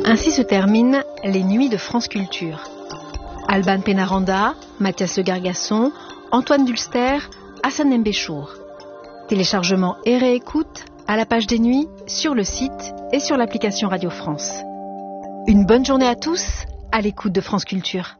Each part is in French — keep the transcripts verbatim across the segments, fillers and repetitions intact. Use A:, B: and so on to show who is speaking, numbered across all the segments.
A: Ainsi se terminent les nuits de France Culture. Alban Pénaranda, Mathias Le Gargasson, Antoine Dulster, Hassan Mbéchour. Téléchargement et réécoute à la page des nuits, sur le site et sur l'application Radio France. Une bonne journée à tous, à l'écoute de France Culture.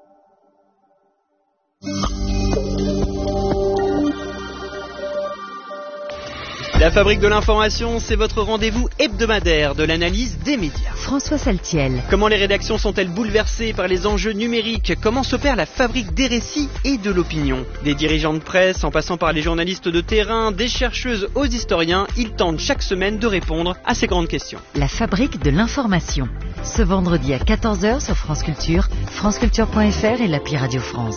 B: La Fabrique de l'information, c'est votre rendez-vous hebdomadaire de l'analyse des médias.
C: François Saltiel.
B: Comment les rédactions sont-elles bouleversées par les enjeux numériques? Comment s'opère la fabrique des récits et de l'opinion? Des dirigeants de presse, en passant par les journalistes de terrain, des chercheuses aux historiens, ils tentent chaque semaine de répondre à ces grandes questions.
C: La Fabrique de l'information. Ce vendredi à quatorze heures sur France Culture, franceculture point f r et l'appli Radio France.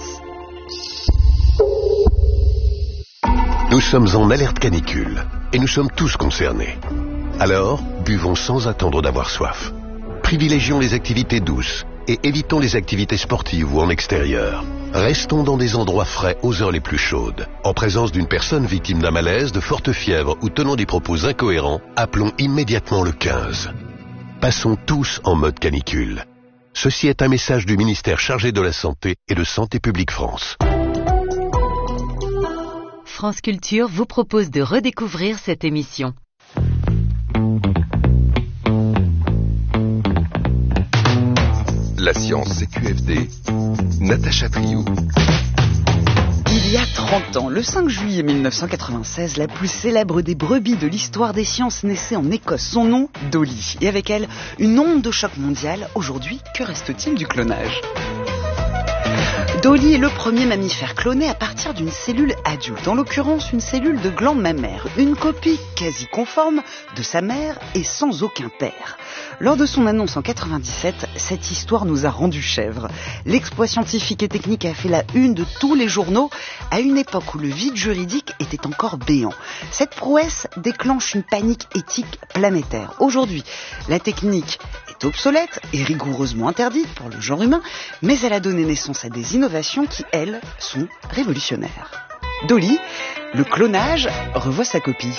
D: Nous sommes en alerte canicule et nous sommes tous concernés. Alors, buvons sans attendre d'avoir soif. Privilégions les activités douces et évitons les activités sportives ou en extérieur. Restons dans des endroits frais aux heures les plus chaudes. En présence d'une personne victime d'un malaise, de forte fièvre ou tenant des propos incohérents, appelons immédiatement le quinze. Passons tous en mode canicule. Ceci est un message du ministère chargé de la Santé et de Santé publique France.
C: France Culture vous propose de redécouvrir cette émission.
E: La science C Q F D, Natacha Triou.
F: Il y a trente ans, le cinq juillet mille neuf cent quatre-vingt-seize, la plus célèbre des brebis de l'histoire des sciences naissait en Écosse. Son nom, Dolly. Et avec elle, une onde de choc mondial. Aujourd'hui, que reste-t-il du clonage ? Dolly est le premier mammifère cloné à partir d'une cellule adulte, en l'occurrence une cellule de glande mammaire, une copie quasi conforme de sa mère et sans aucun père. Lors de son annonce en quatre-vingt-dix-sept, cette histoire nous a rendu chèvres. L'exploit scientifique et technique a fait la une de tous les journaux à une époque où le vide juridique était encore béant. Cette prouesse déclenche une panique éthique planétaire. Aujourd'hui, la technique est obsolète et rigoureusement interdite pour le genre humain, mais elle a donné naissance à des innovations qui, elles, sont révolutionnaires. Dolly, le clonage, revoit sa copie.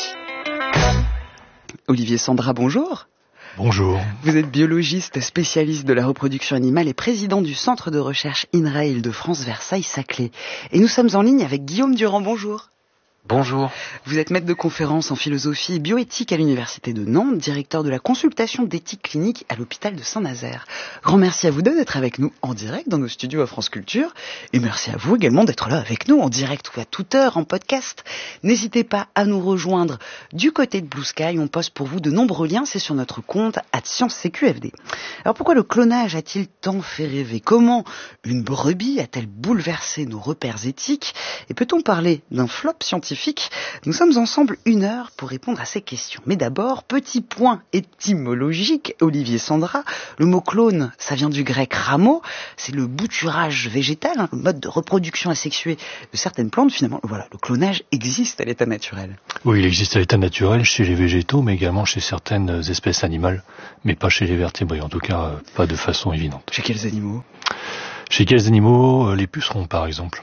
F: Olivier Sandra, bonjour.
G: Bonjour.
F: Vous êtes biologiste, spécialiste de la reproduction animale et président du centre de recherche INRAE Île-de-France Versailles-Saclay. Et nous sommes en ligne avec Guillaume Durand, bonjour.
G: Bonjour.
F: Vous êtes maître de conférence en philosophie et bioéthique à l'Université de Nantes, directeur de la consultation d'éthique clinique à l'hôpital de Saint-Nazaire. Grand merci à vous deux d'être avec nous en direct dans nos studios à France Culture. Et merci à vous également d'être là avec nous en direct ou à toute heure en podcast. N'hésitez pas à nous rejoindre du côté de Blue Sky. On poste pour vous de nombreux liens. C'est sur notre compte arobase science C Q F D. Alors pourquoi le clonage a-t-il tant fait rêver? Comment une brebis a-t-elle bouleversé nos repères éthiques? Et peut-on parler d'un flop scientifique? Nous sommes ensemble une heure pour répondre à ces questions. Mais d'abord, petit point étymologique, Olivier Sandra. Le mot clone, ça vient du grec ramo, c'est le bouturage végétal, hein, le mode de reproduction asexuée de certaines plantes. Finalement, voilà, le clonage existe à l'état naturel.
G: Oui, il existe à l'état naturel chez les végétaux, mais également chez certaines espèces animales, mais pas chez les vertébrés, en tout cas pas de façon évidente.
F: Chez quels animaux ?
G: Chez quels animaux ? Les pucerons, par exemple.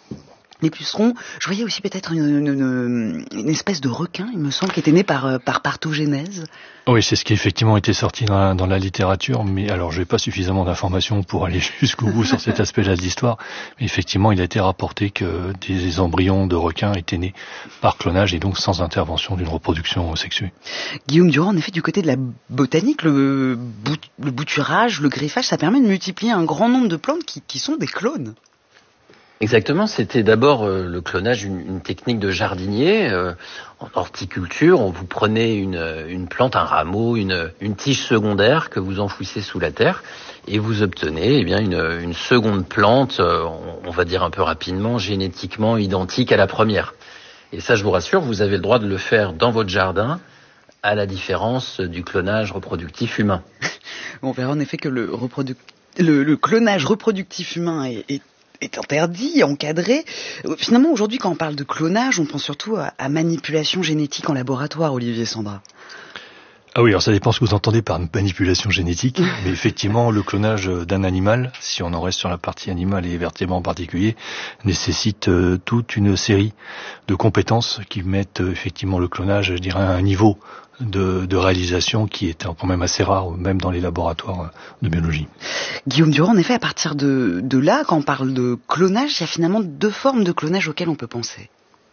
F: Les pucerons, je voyais aussi peut-être une, une, une, une espèce de requin, il me semble, qui était né par, par parthogénèse.
G: Oui, c'est ce qui effectivement été sorti dans la, dans la littérature, mais alors je n'ai pas suffisamment d'informations pour aller jusqu'au bout sur cet aspect-là de l'histoire, mais effectivement il a été rapporté que des embryons de requins étaient nés par clonage et donc sans intervention d'une reproduction sexuée.
F: Guillaume Durand, en effet, du côté de la botanique, le, bout, le bouturage, le greffage, ça permet de multiplier un grand nombre de plantes qui, qui sont des clones.
H: Exactement, c'était d'abord euh, le clonage, une, une technique de jardinier. Euh, en horticulture, on vous prenait une, une plante, un rameau, une, une tige secondaire que vous enfouissez sous la terre et vous obtenez eh bien une, une seconde plante, euh, on, on va dire un peu rapidement, génétiquement identique à la première. Et ça, je vous rassure, vous avez le droit de le faire dans votre jardin, à la différence du clonage reproductif humain.
F: On verra en effet que le, reprodu... le, le clonage reproductif humain est, est est interdit, encadré. Finalement, aujourd'hui, quand on parle de clonage, on pense surtout à, à manipulation génétique en laboratoire, Olivier Sandra.
G: Ah oui, alors ça dépend ce que vous entendez par manipulation génétique, mais effectivement, le clonage d'un animal, si on en reste sur la partie animale et les vertébrés en particulier, nécessite euh, toute une série de compétences qui mettent euh, effectivement le clonage, je dirais, à un niveau de, de réalisation qui est quand même assez rare, même dans les laboratoires de biologie.
F: Guillaume Durand, en effet, à partir de, de là, quand on parle de clonage, il y a finalement deux formes de clonage auxquelles on peut penser.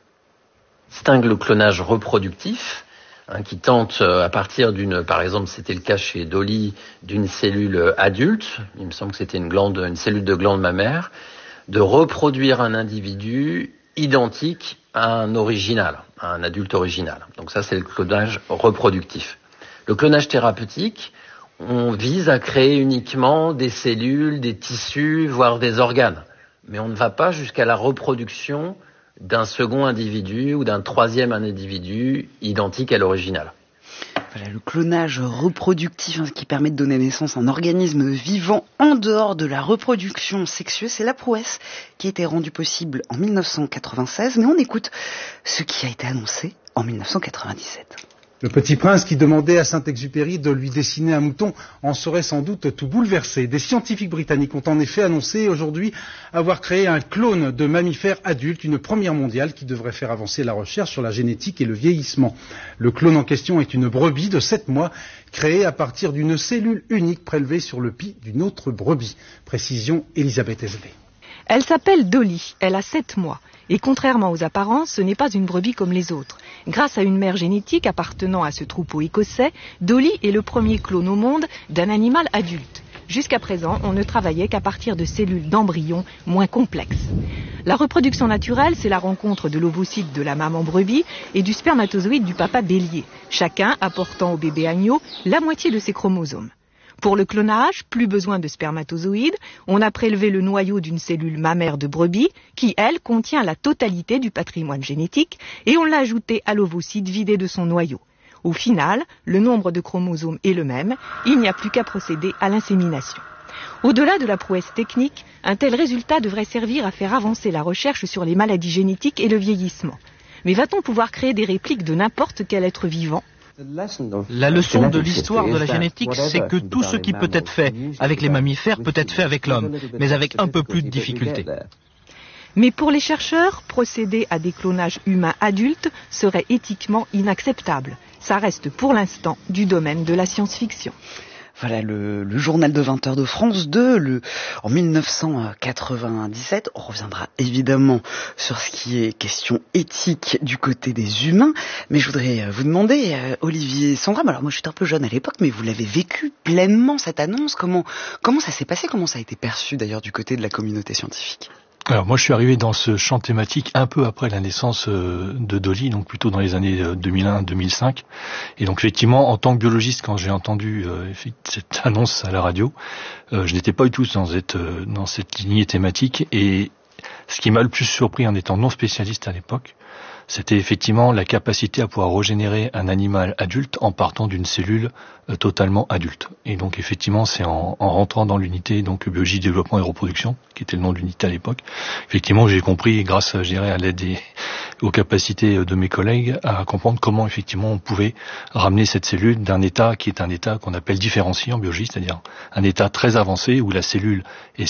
H: Distingue le clonage reproductif, hein, qui tente à partir d'une, par exemple, c'était le cas chez Dolly, d'une cellule adulte, il me semble que c'était une glande, une cellule de glande mammaire, de reproduire un individu identique à un original, à un adulte original. Donc ça, c'est le clonage reproductif. Le clonage thérapeutique, on vise à créer uniquement des cellules, des tissus, voire des organes. Mais on ne va pas jusqu'à la reproduction d'un second individu ou d'un troisième individu identique à l'original.
F: Voilà, le clonage reproductif, hein, qui permet de donner naissance à un organisme vivant en dehors de la reproduction sexueuse, c'est la prouesse qui a été rendue possible en mille neuf cent quatre-vingt-seize, mais on écoute ce qui a été annoncé en mille neuf cent quatre-vingt-dix-sept.
I: Le Petit Prince qui demandait à Saint-Exupéry de lui dessiner un mouton en serait sans doute tout bouleversé. Des scientifiques britanniques ont en effet annoncé aujourd'hui avoir créé un clone de mammifère adulte, une première mondiale qui devrait faire avancer la recherche sur la génétique et le vieillissement. Le clone en question est une brebis de sept mois créée à partir d'une cellule unique prélevée sur le pis d'une autre brebis. Précision Elisabeth S B.
J: Elle s'appelle Dolly, elle a sept mois. Et contrairement aux apparences, ce n'est pas une brebis comme les autres. Grâce à une mère génétique appartenant à ce troupeau écossais, Dolly est le premier clone au monde d'un animal adulte. Jusqu'à présent, on ne travaillait qu'à partir de cellules d'embryons moins complexes. La reproduction naturelle, c'est la rencontre de l'ovocyte de la maman brebis et du spermatozoïde du papa bélier, chacun apportant au bébé agneau la moitié de ses chromosomes. Pour le clonage, plus besoin de spermatozoïdes, on a prélevé le noyau d'une cellule mammaire de brebis qui, elle, contient la totalité du patrimoine génétique et on l'a ajouté à l'ovocyte vidé de son noyau. Au final, le nombre de chromosomes est le même, il n'y a plus qu'à procéder à l'insémination. Au-delà de la prouesse technique, un tel résultat devrait servir à faire avancer la recherche sur les maladies génétiques et le vieillissement. Mais va-t-on pouvoir créer des répliques de n'importe quel être vivant ?
K: La leçon de l'histoire de la génétique, c'est que tout ce qui peut être fait avec les mammifères peut être fait avec l'homme, mais avec un peu plus de difficulté.
J: Mais pour les chercheurs, procéder à des clonages humains adultes serait éthiquement inacceptable. Ça reste pour l'instant du domaine de la science-fiction.
F: Voilà le, le journal de vingt heures de France deux, le, en mille neuf cent quatre-vingt-dix-sept. On reviendra évidemment sur ce qui est question éthique du côté des humains. Mais je voudrais vous demander, euh, Olivier Sandram, alors moi je suis un peu jeune à l'époque, mais vous l'avez vécu pleinement cette annonce. Comment, comment ça s'est passé? Comment ça a été perçu d'ailleurs du côté de la communauté scientifique?
G: Alors moi je suis arrivé dans ce champ thématique un peu après la naissance de Dolly, donc plutôt dans les années deux mille un deux mille cinq. Et donc effectivement, en tant que biologiste, quand j'ai entendu euh, cette annonce à la radio, euh, je n'étais pas du tout dans cette, euh, dans cette lignée thématique. Et ce qui m'a le plus surpris en étant non spécialiste à l'époque, c'était effectivement la capacité à pouvoir régénérer un animal adulte en partant d'une cellule euh, totalement adulte. Et donc effectivement, c'est en, en rentrant dans l'unité donc biologie, développement et reproduction, qui était le nom de l'unité à l'époque, effectivement j'ai compris, grâce je dirais, à l'aide des, aux capacités de mes collègues, à comprendre comment effectivement on pouvait ramener cette cellule d'un état qui est un état qu'on appelle différencié en biologie, c'est-à-dire un état très avancé où la cellule est